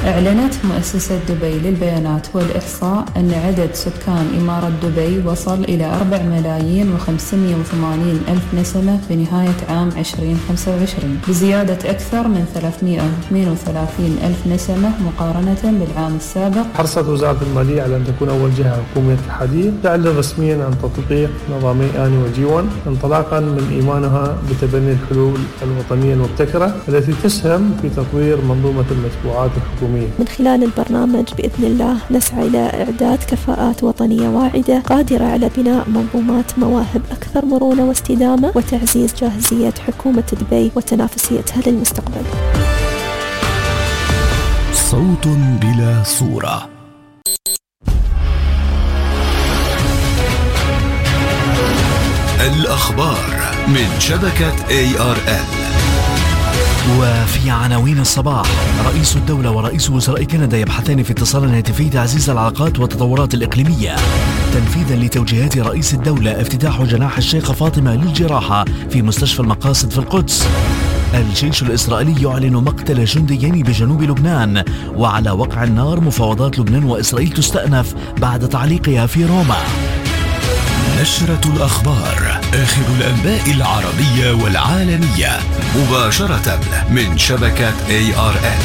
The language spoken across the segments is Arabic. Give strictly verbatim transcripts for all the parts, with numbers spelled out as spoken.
أعلنت مؤسسة دبي للبيانات والإحصاء أن عدد سكان إمارة دبي وصل إلى أربعة ملايين وخمسمائة وثمانين ألف نسمة في نهاية عام عشرين خمسة وعشرين، بزيادة أكثر من ثلاثمائة واثنين وثلاثين ألف نسمة مقارنة بالعام السابق. حرصت وزارة المالية على أن تكون أول جهة حكومية الحديث تعلن رسميا عن تطبيق نظامي آني وجيون انطلاقا من إيمانها بتبني الحلول الوطنية المبتكرة التي تسهم في تطوير منظومة المدفوعات الحكومية. من خلال البرنامج بإذن الله نسعى إلى إعداد كفاءات وطنية واعدة قادرة على بناء منظومات مواهب أكثر مرونة واستدامة وتعزيز جاهزية حكومة دبي وتنافسيتها للمستقبل. صوت بلا صورة. الأخبار من شبكة إيه آر إل. وفي عناوين الصباح: رئيس الدولة ورئيس وزراء كندا يبحثان في اتصال هاتفي تعزيز العلاقات والتطورات الإقليمية. تنفيذا لتوجيهات رئيس الدولة افتتاح جناح الشيخة فاطمة للجراحة في مستشفى المقاصد في القدس. الجيش الإسرائيلي يعلن مقتل جنديين بجنوب لبنان. وعلى وقع النار مفاوضات لبنان وإسرائيل تستأنف بعد تعليقها في روما. نشرة الأخبار، آخر الأنباء العربية والعالمية مباشرة من شبكة إيه آر إل.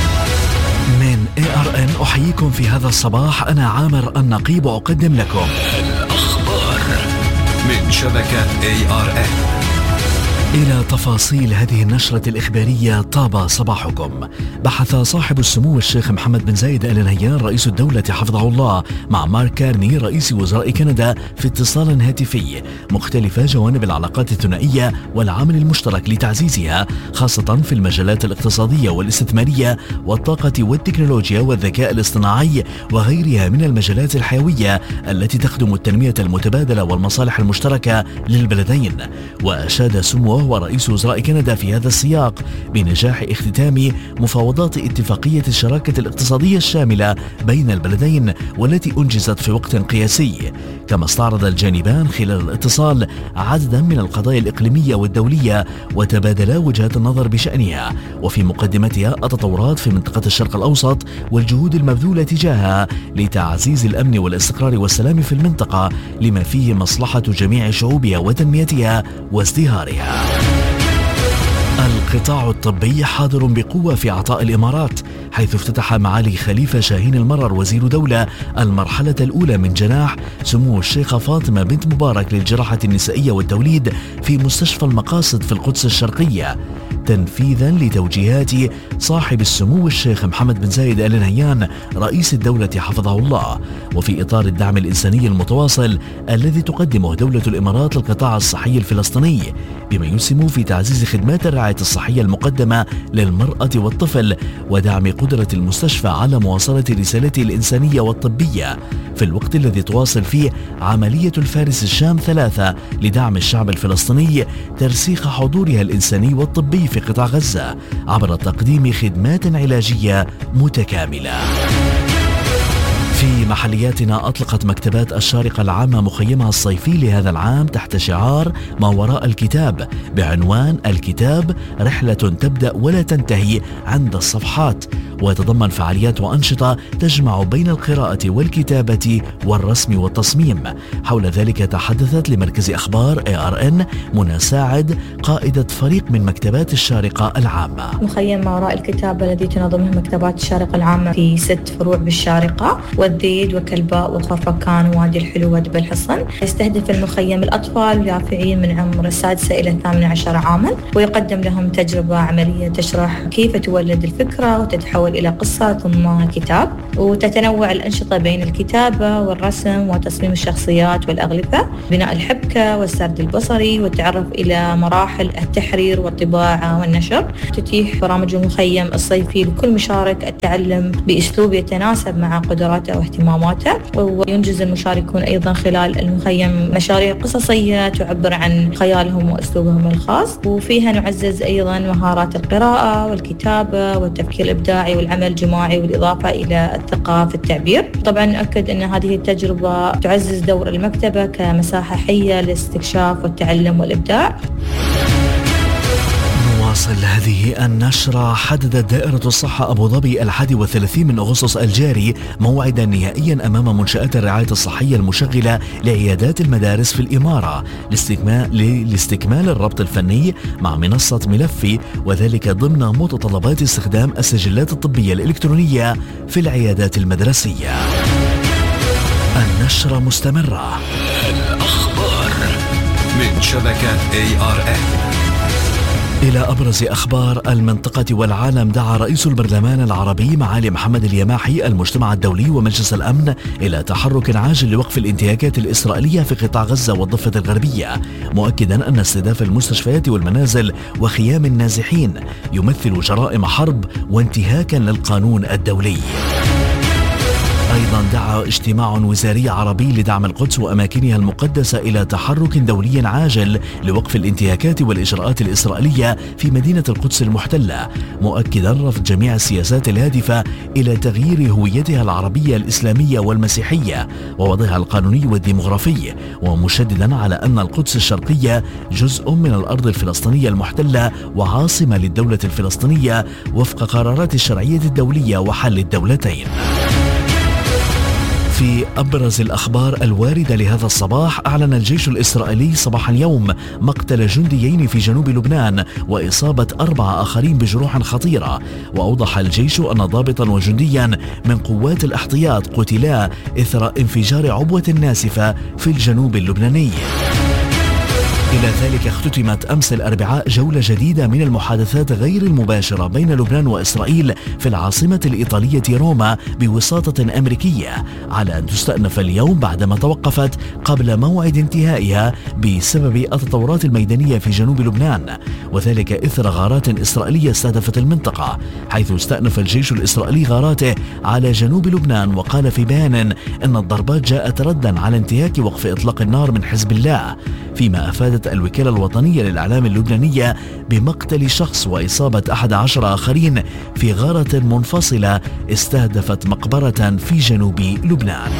من إيه آر إن أحييكم في هذا الصباح، أنا عامر النقيب أقدم لكم الأخبار من شبكة إيه آر إل. إلى تفاصيل هذه النشرة الإخبارية طاب صباحكم. بحث صاحب السمو الشيخ محمد بن زايد آل نهيان رئيس الدولة حفظه الله مع مارك كارني رئيس وزراء كندا في اتصال هاتفي مختلف جوانب العلاقات الثنائية والعمل المشترك لتعزيزها، خاصة في المجالات الاقتصادية والاستثمارية والطاقة والتكنولوجيا والذكاء الاصطناعي وغيرها من المجالات الحيوية التي تخدم التنمية المتبادلة والمصالح المشتركة للبلدين. وأشاد سموه ورئيس وزراء كندا في هذا السياق بنجاح اختتام مفاوضات اتفاقية الشراكة الاقتصادية الشاملة بين البلدين والتي أنجزت في وقت قياسي. كما استعرض الجانبان خلال الاتصال عددا من القضايا الإقليمية والدولية وتبادلا وجهات النظر بشأنها، وفي مقدمتها التطورات في منطقة الشرق الأوسط والجهود المبذولة تجاهها لتعزيز الأمن والاستقرار والسلام في المنطقة لما فيه مصلحة جميع شعوبها وتنميتها وازدهارها. القطاع الطبي حاضر بقوة في عطاء الإمارات، حيث افتتح معالي خليفة شاهين المرر وزير دولة المرحلة الأولى من جناح سمو الشيخة فاطمة بنت مبارك للجراحة النسائية والتوليد في مستشفى المقاصد في القدس الشرقية، تنفيذا لتوجيهات صاحب السمو الشيخ محمد بن زايد آل نهيان رئيس الدولة حفظه الله، وفي إطار الدعم الإنساني المتواصل الذي تقدمه دولة الإمارات للقطاع الصحي الفلسطيني، بما يسهم في تعزيز خدمات الرعاية الصحية المقدمة للمرأة والطفل ودعم قدرة المستشفى على مواصلة رسالته الإنسانية والطبية في الوقت الذي تواصل فيه عملية الفارس الشام ثلاثة لدعم الشعب الفلسطيني ترسيخ حضورها الإنساني والطبي في قطاع غزة عبر تقديم خدمات علاجية متكاملة. في محلياتنا أطلقت مكتبات الشارقة العامة مخيمها الصيفي لهذا العام تحت شعار ما وراء الكتاب بعنوان الكتاب رحلة تبدأ ولا تنتهي عند الصفحات، ويتضمن فعاليات وأنشطة تجمع بين القراءة والكتابة والرسم والتصميم. حول ذلك تحدثت لمركز أخبار إيه آر إن منى ساعد قائدة فريق من مكتبات الشارقة العامة. مخيم ما وراء الكتاب الذي تنظمه مكتبات الشارقة العامة في ست فروع بالشارقة والذيد وكلباء وخرفكان ووادي الحلو ودب الحصن. يستهدف المخيم الأطفال واليافعين من عمر السادسة إلى الثامنة عشر عاما، ويقدم لهم تجربة عملية تشرح كيف تولد الفكرة وتتحول إلى قصة ثم كتاب، وتتنوع الأنشطة بين الكتابة والرسم وتصميم الشخصيات والأغلفة، بناء الحبكة والسرد البصري والتعرف إلى مراحل التحرير والطباعة والنشر. تتيح برامج المخيم الصيفي لكل مشارك التعلم بأسلوب يتناسب مع قدراته واهتماماته، وينجز المشاركون أيضا خلال المخيم مشاريع قصصية تعبر عن خيالهم وأسلوبهم الخاص، وفيها نعزز أيضا مهارات القراءة والكتابة والتفكير الإبداعي والعمل الجماعي والإضافة إلى الثقة في التعبير. طبعا نؤكد أن هذه التجربة تعزز دور المكتبة كمساحة حية للاستكشاف والتعلم والإبداع. نواصل نواصل هذه النشرة. حددت دائرة الصحة أبو ظبي الحادي والثلاثين من أغسطس الجاري موعدا نهائيا أمام منشآت الرعاية الصحية المشغلة لعيادات المدارس في الإمارة لاستكمال, لاستكمال الربط الفني مع منصة ملفي، وذلك ضمن متطلبات استخدام السجلات الطبية الإلكترونية في العيادات المدرسية. النشرة مستمرة. الأخبار من شبكة إيه آر إل. إلى أبرز أخبار المنطقة والعالم. دعا رئيس البرلمان العربي معالي محمد اليماحي المجتمع الدولي ومجلس الأمن إلى تحرك عاجل لوقف الانتهاكات الإسرائيلية في قطاع غزة والضفة الغربية، مؤكدا أن استهداف المستشفيات والمنازل وخيام النازحين يمثل جرائم حرب وانتهاكا للقانون الدولي. أيضا دعا اجتماع وزاري عربي لدعم القدس وأماكنها المقدسة إلى تحرك دولي عاجل لوقف الانتهاكات والإجراءات الإسرائيلية في مدينة القدس المحتلة، مؤكدا رفض جميع السياسات الهادفة إلى تغيير هويتها العربية الإسلامية والمسيحية ووضعها القانوني والديمغرافي، ومشددا على أن القدس الشرقية جزء من الأرض الفلسطينية المحتلة وعاصمة للدولة الفلسطينية وفق قرارات الشرعية الدولية وحل الدولتين. في أبرز الأخبار الواردة لهذا الصباح، أعلن الجيش الإسرائيلي صباح اليوم مقتل جنديين في جنوب لبنان وإصابة أربعة آخرين بجروح خطيرة، وأوضح الجيش أن ضابطا وجنديا من قوات الاحتياط قتلا إثر انفجار عبوة ناسفة في الجنوب اللبناني. إلى ذلك اختتمت أمس الأربعاء جولة جديدة من المحادثات غير المباشرة بين لبنان وإسرائيل في العاصمة الإيطالية روما بوساطة أمريكية، على أن تستأنف اليوم بعدما توقفت قبل موعد انتهائها بسبب التطورات الميدانية في جنوب لبنان، وذلك إثر غارات إسرائيلية استهدفت المنطقة، حيث استأنف الجيش الإسرائيلي غاراته على جنوب لبنان، وقال في بيان أن الضربات جاءت ردا على انتهاك وقف إطلاق النار من حزب الله، فيما أفادت الوكالة الوطنية للإعلام اللبنانية بمقتل شخص وإصابة أحد عشر آخرين في غارة منفصلة استهدفت مقبرة في جنوب لبنان.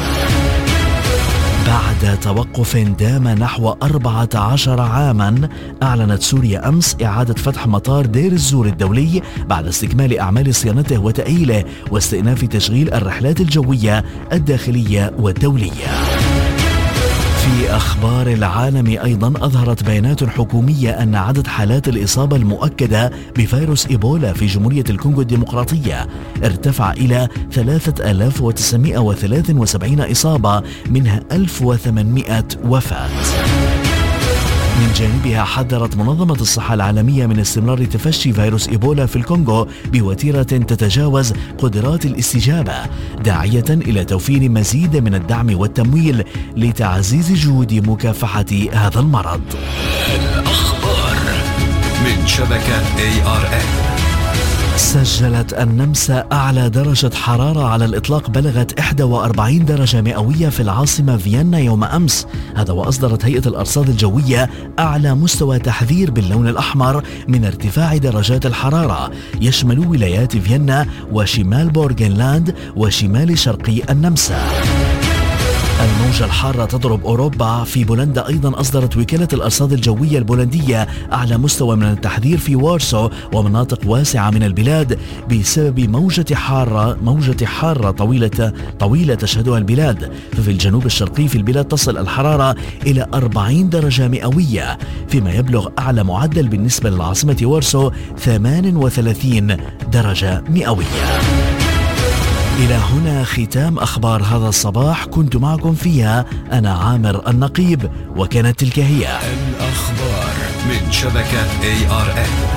بعد توقف دام نحو أربعة عشر عاما، أعلنت سوريا أمس إعادة فتح مطار دير الزور الدولي بعد استكمال أعمال صيانته وتأهيله واستئناف تشغيل الرحلات الجوية الداخلية والدولية. في أخبار العالم أيضا، أظهرت بيانات حكومية أن عدد حالات الإصابة المؤكدة بفيروس إيبولا في جمهورية الكونغو الديمقراطية ارتفع إلى ثلاثة آلاف وتسعمائة وثلاثة وسبعين إصابة، منها ألف وثمانمائة وفاة. من جانبها حذرت منظمة الصحة العالمية من استمرار تفشي فيروس إيبولا في الكونغو بوتيرة تتجاوز قدرات الاستجابة، داعية إلى توفير مزيد من الدعم والتمويل لتعزيز جهود مكافحة هذا المرض. الأخبار من شبكة إيه آر إل. سجلت النمسا أعلى درجة حرارة على الإطلاق بلغت إحدى وأربعين درجة مئوية في العاصمة فيينا يوم أمس، هذا وأصدرت هيئة الأرصاد الجوية أعلى مستوى تحذير باللون الأحمر من ارتفاع درجات الحرارة، يشمل ولايات فيينا وشمال بورغنلاند وشمال شرقي النمسا. الموجة الحارة تضرب أوروبا. في بولندا أيضا أصدرت وكالة الأرصاد الجوية البولندية أعلى مستوى من التحذير في وارسو ومناطق واسعة من البلاد بسبب موجة حارة موجة حارة طويلة طويلة تشهدها البلاد. ففي الجنوب الشرقي في البلاد تصل الحرارة إلى أربعين درجة مئوية، فيما يبلغ أعلى معدل بالنسبة للعاصمة وارسو ثمانية وثلاثين درجة مئوية. إلى هنا ختام أخبار هذا الصباح، كنت معكم فيها أنا عامر النقيب، وكانت تلك هي الأخبار من شبكة إيه آر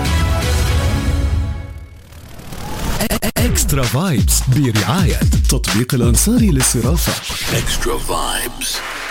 إل. إكسترا فايبس برعاية تطبيق الأنصاري للصرافة. إكسترا فايبس.